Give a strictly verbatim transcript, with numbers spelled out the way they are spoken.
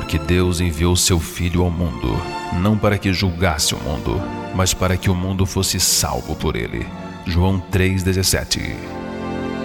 Porque Deus enviou seu Filho ao mundo, não para que julgasse o mundo, mas para que o mundo fosse salvo por ele. João três, dezessete.